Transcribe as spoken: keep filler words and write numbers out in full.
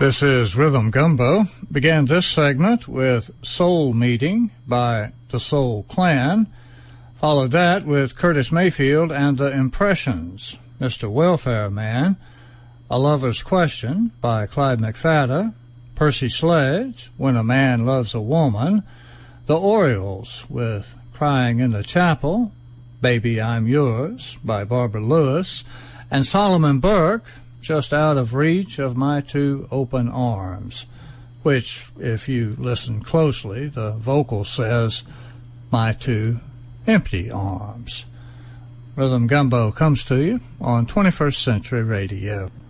This is Rhythm Gumbo. Began this segment with Soul Meeting by the Soul Clan. Followed that with Curtis Mayfield and the Impressions, Mister Welfare Man. A Lover's Question by Clyde McFadden. Percy Sledge, When a Man Loves a Woman. The Orioles with Crying in the Chapel. Baby, I'm Yours by Barbara Lewis. And Solomon Burke, Just Out of Reach of My Two Open Arms, which, if you listen closely, the vocal says, My Two Empty Arms. Rhythm Gumbo comes to you on twenty-first Century Radio.